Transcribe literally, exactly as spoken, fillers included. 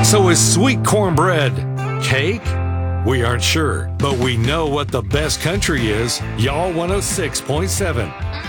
So is sweet cornbread cake? We aren't sure, but we know what the best country is. Y'all one oh six point seven.